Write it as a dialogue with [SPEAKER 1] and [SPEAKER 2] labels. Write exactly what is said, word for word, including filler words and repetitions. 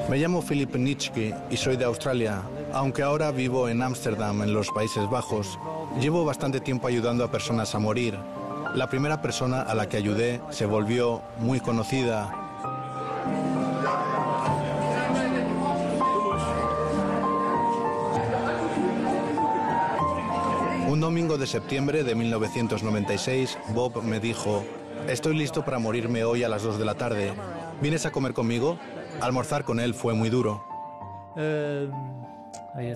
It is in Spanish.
[SPEAKER 1] Me llamo Philip Nitschke y soy de Australia, aunque ahora vivo en Ámsterdam, en los Países Bajos. Llevo bastante tiempo ayudando a personas a morir. La primera persona a la que ayudé se volvió muy conocida. Un domingo de septiembre de mil novecientos noventa y seis, Bob me dijo: estoy listo para morirme hoy a las dos de la tarde. ¿Vienes a comer conmigo? Almorzar con él fue muy duro.